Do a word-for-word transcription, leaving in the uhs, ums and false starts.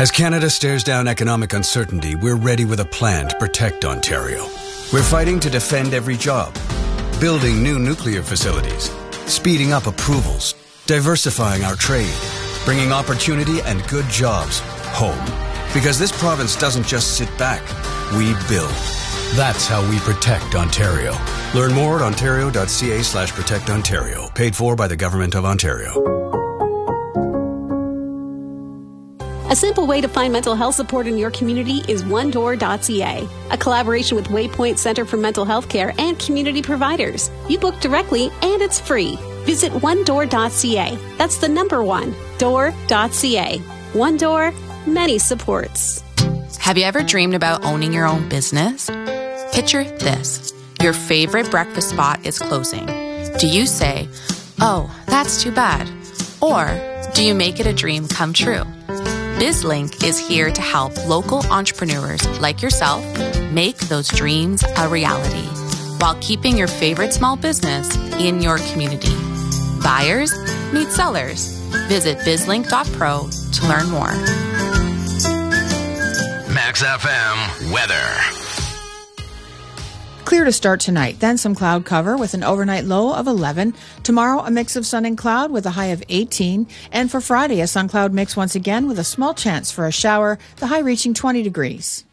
As Canada stares down economic uncertainty, we're ready with a plan to protect Ontario. We're fighting to defend every job, building new nuclear facilities, speeding up approvals, diversifying our trade, bringing opportunity and good jobs home. Because this province doesn't just sit back, we build. That's how we protect Ontario. Learn more at ontario.ca slash protect Ontario. Paid for by the Government of Ontario. A simple way to find mental health support in your community is one door dot c a, a collaboration with Waypoint Centre for Mental Health Care and community providers. You book directly and it's free. Visit one door dot c a. That's the number one, door dot c a. One door, many supports. Have you ever dreamed about owning your own business? Picture this. Your favorite breakfast spot is closing. Do you say, oh, that's too bad? Or do you make it a dream come true? BizLink is here to help local entrepreneurs like yourself make those dreams a reality while keeping your favorite small business in your community. Buyers meet sellers. Visit bizlink dot pro to learn more. Max F M weather. Clear to start tonight, then some cloud cover with an overnight low of eleven. Tomorrow, a mix of sun and cloud with a high of eighteen. And for Friday, a sun-cloud mix once again with a small chance for a shower, the high reaching twenty degrees.